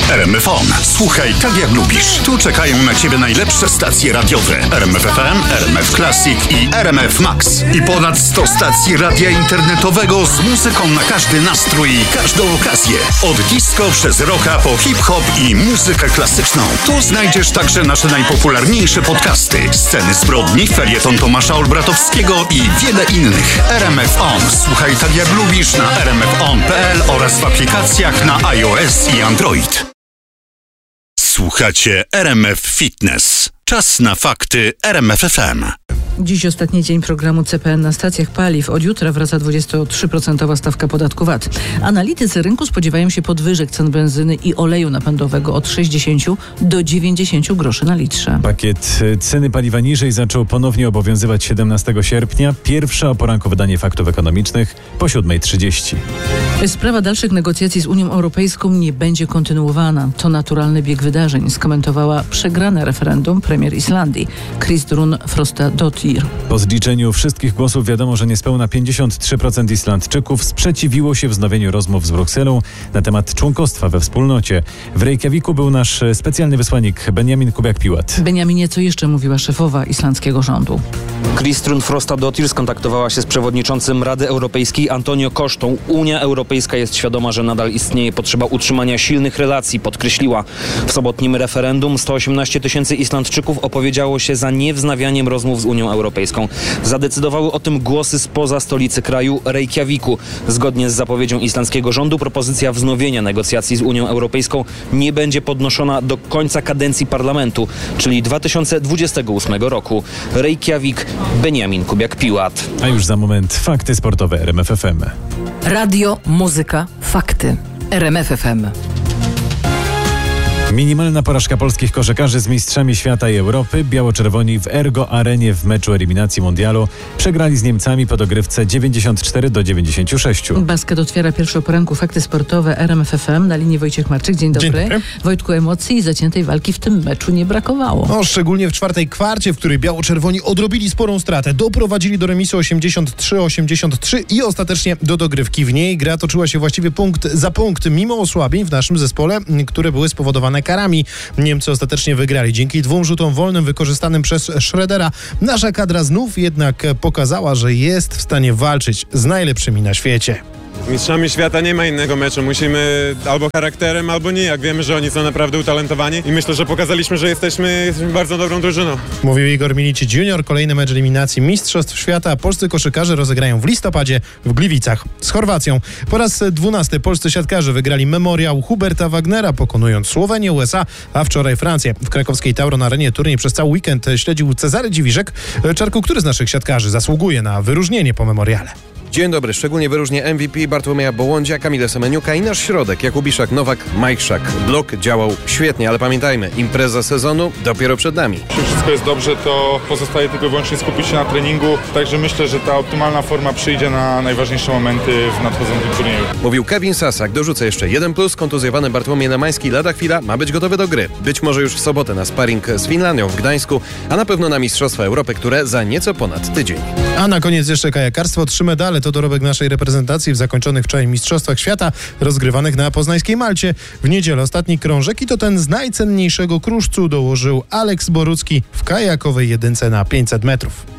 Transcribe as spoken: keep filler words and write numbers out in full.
R M F O N. Słuchaj tak jak lubisz. Tu czekają na Ciebie najlepsze stacje radiowe. R M F F M, R M F Classic i R M F Max. I ponad sto stacji radia internetowego z muzyką na każdy nastrój i każdą okazję. Od disco przez rocka po hip-hop i muzykę klasyczną. Tu znajdziesz także nasze najpopularniejsze podcasty. Sceny zbrodni, felieton Tomasza Olbratowskiego i wiele innych. R M F O N. Słuchaj tak jak lubisz na r m f o n kropka p l oraz w aplikacjach na iOS i Android. Słuchacie R M F Fitness. Czas na fakty R M F F M. Dziś ostatni dzień programu C P N na stacjach paliw. Od jutra wraca dwudziestotrzyprocentowa stawka podatku V A T. Analitycy rynku spodziewają się podwyżek cen benzyny i oleju napędowego od sześćdziesięciu do dziewięćdziesięciu groszy na litrze. Pakiet ceny paliwa niżej zaczął ponownie obowiązywać siedemnastego sierpnia. Pierwsze o poranku wydanie faktów ekonomicznych po siódmej trzydzieści. Sprawa dalszych negocjacji z Unią Europejską nie będzie kontynuowana. To naturalny bieg wydarzeń, skomentowała przegrane referendum premier Islandii, Kristrún Frostadóttir. Po zliczeniu wszystkich głosów wiadomo, że niespełna pięćdziesiąt trzy procent Islandczyków sprzeciwiło się wznowieniu rozmów z Brukselą na temat członkostwa we wspólnocie. W Reykjaviku był nasz specjalny wysłannik Benjamin Kubiak-Piłat. Benjaminie, co jeszcze mówiła szefowa islandzkiego rządu? Kristrún Frostadóttir skontaktowała się z przewodniczącym Rady Europejskiej Antonio Costą. Unia Europejska jest świadoma, że nadal istnieje potrzeba utrzymania silnych relacji, podkreśliła. W sobotnim referendum sto osiemnaście tysięcy Islandczyków opowiedziało się za niewznawianiem rozmów z Unią Europejską. Zadecydowały o tym głosy spoza stolicy kraju, Reykjaviku. Zgodnie z zapowiedzią islandzkiego rządu propozycja wznowienia negocjacji z Unią Europejską nie będzie podnoszona do końca kadencji parlamentu, czyli dwa tysiące dwudziestego ósmego roku. Reykjavik, Benjamin Kubiak-Piłat. A już za moment fakty sportowe R M F F M. Radio, muzyka, fakty. R M F F M. Minimalna porażka polskich koszykarzy z mistrzami świata i Europy. Biało-czerwoni w Ergo Arenie w meczu eliminacji mundialu przegrali z Niemcami po dogrywce dziewięćdziesiąt cztery do dziewięćdziesięciu sześciu. Basket otwiera pierwszy o poranku fakty sportowe R M F F M. Na linii Wojciech Marczyk. Dzień dobry. Dzień dobry. Wojtku, emocji i zaciętej walki w tym meczu nie brakowało. No, szczególnie w czwartej kwarcie, w której biało-czerwoni odrobili sporą stratę. Doprowadzili do remisu osiemdziesiąt trzy osiemdziesiąt trzy i ostatecznie do dogrywki. W niej gra toczyła się właściwie punkt za punkt, mimo osłabień w naszym zespole, które były spowodowane karami. Niemcy ostatecznie wygrali dzięki dwóm rzutom wolnym wykorzystanym przez Schrödera. Nasza kadra znów jednak pokazała, że jest w stanie walczyć z najlepszymi na świecie. Z mistrzami świata nie ma innego meczu. Musimy albo charakterem, albo nie. Jak wiemy, że oni są naprawdę utalentowani i myślę, że pokazaliśmy, że jesteśmy, jesteśmy bardzo dobrą drużyną. Mówił Igor Milicic junior. Kolejny mecz eliminacji Mistrzostw Świata polscy koszykarze rozegrają w listopadzie w Gliwicach z Chorwacją. Po raz dwunasty polscy siatkarze wygrali memoriał Huberta Wagnera, pokonując Słowenię, U S A, a wczoraj Francję. W krakowskiej Tauron Arenie turniej przez cały weekend śledził Cezary Dziwiszek. Czarku, który z naszych siatkarzy zasługuje na wyróżnienie po memoriale? Dzień dobry, szczególnie wyróżnię M V P Bartłomieja Bołądzia, Kamila Semeniuka i nasz środek, Jakubiszak, Nowak, Majchrzak. Blok działał świetnie, ale pamiętajmy, impreza sezonu dopiero przed nami. Jeśli wszystko jest dobrze, to pozostaje tylko i wyłącznie skupić się na treningu, także myślę, że ta optymalna forma przyjdzie na najważniejsze momenty w nadchodzącym turnieju. Mówił Kevin Sasak. Dorzucę jeszcze jeden plus, kontuzjowany Bartłomiej Namański lada chwila ma być gotowy do gry. Być może już w sobotę na sparring z Finlandią w Gdańsku, a na pewno na Mistrzostwa Europy, które za nieco ponad tydzień. A na koniec jeszcze kajakarstwo. Trzy medale to dorobek naszej reprezentacji w zakończonych wczoraj Mistrzostwach Świata rozgrywanych na poznańskiej Malcie. W niedzielę ostatni krążek i to ten z najcenniejszego kruszcu dołożył Aleks Borucki w kajakowej jedynce na pięćset metrów.